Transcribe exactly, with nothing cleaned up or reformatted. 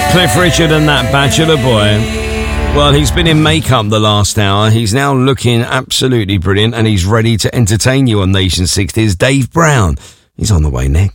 Cliff Richard and that bachelor boy. Well, he's been in makeup the last hour. He's now looking absolutely brilliant and he's ready to entertain you on Nation sixties. Dave Brown. He's on the way next.